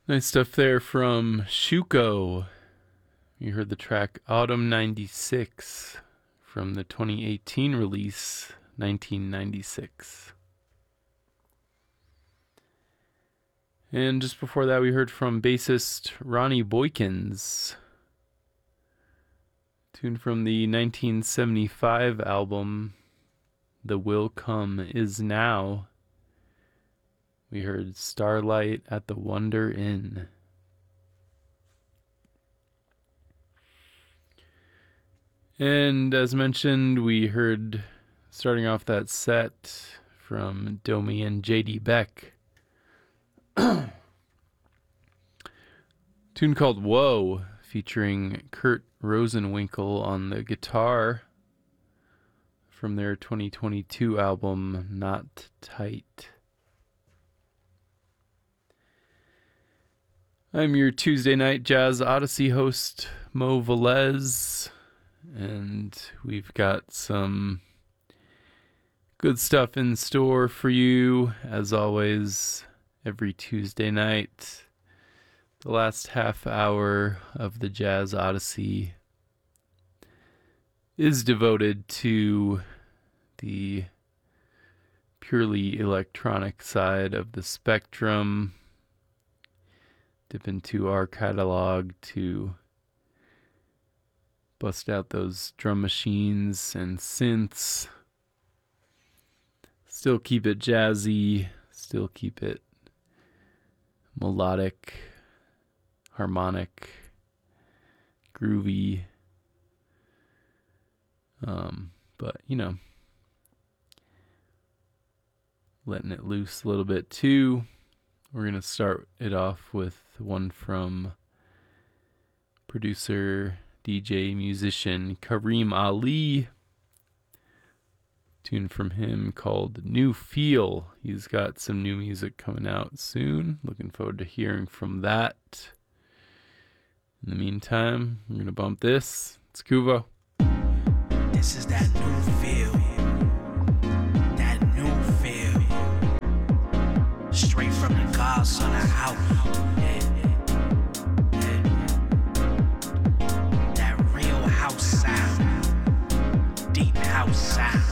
Nice stuff there from Shuko. You heard the track Autumn 96 from the 2018 release 1996. And just before that, we heard from bassist Ronnie Boykins. Tune from the 1975 album The Will Come Is Now. We heard Starlight at the Wonder Inn. And as mentioned, we heard, starting off that set, from Domi and J.D. Beck. Tune called Whoa, featuring Kurt Rosenwinkel on the guitar from their 2022 album, Not Tight. I'm your Tuesday Night Jazz Odyssey host, Mo Velez, and we've got some good stuff in store for you, as always, every Tuesday night. The last half hour of the Jazz Odyssey is devoted to the purely electronic side of the spectrum. Dip into our catalog to bust out those drum machines and synths. Still keep it jazzy, still keep it melodic, harmonic, groovy. But, letting it loose a little bit too. We're going to start it off with one from producer, DJ, musician Kareem Ali. Tune from him called New Feel. He's got some new music coming out soon. Looking forward to hearing from that. In the meantime, we're going to bump this. It's Kuvo. This is that new feel. That new feel. Straight from the godson of house. That real house sound. Deep house sound.